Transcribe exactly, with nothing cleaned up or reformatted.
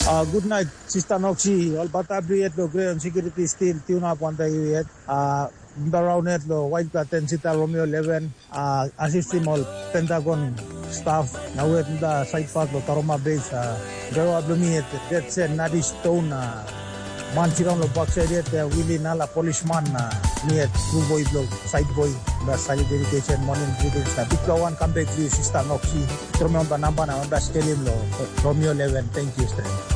Uh, good night, Sister Noxie. All Batabri at the Grand Security still tune up on the yet. Uh, around at the White Curtain, Sita Romeo eleven, uh, assisting all Pentagon staff. Now at the side part of Taroma base, uh, Garo Ablumi at that's a Nadi Stone, uh, Manchiron of Boxer, uh, Willie Nala Polishman, uh, near True Boy Blow, Side Boy, the side dedication, morning greetings. The big one come back to you, Sister Noxie. Remember number, I'm Romeo eleven. Thank you, Stan.